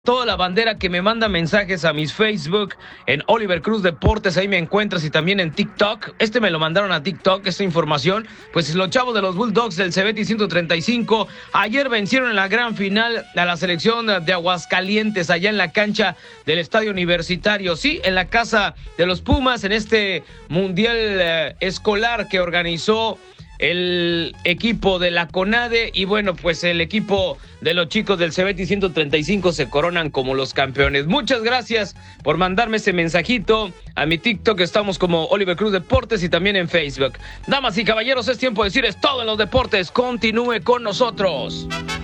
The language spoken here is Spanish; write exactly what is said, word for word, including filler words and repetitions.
Toda la bandera que me manda mensajes a mis Facebook en Oliver Cruz Deportes, ahí me encuentras, y también en TikTok. Este me lo mandaron a TikTok, esta información. Pues los chavos de los Bulldogs del Cebetis ciento treinta y cinco ayer vencieron en la gran final a la selección de Aguascalientes allá en la cancha del Estadio Universitario. Sí, en la casa de los Pumas, en este mundial eh, escolar que organizó el equipo de la CONADE. Y bueno, pues el equipo de los chicos del Cebetis ciento treinta y cinco se coronan como los campeones. Muchas gracias por mandarme ese mensajito a mi TikTok. Estamos como Oliver Cruz Deportes y también en Facebook. Damas y caballeros, es tiempo de decir es todo en los deportes. Continúe con nosotros.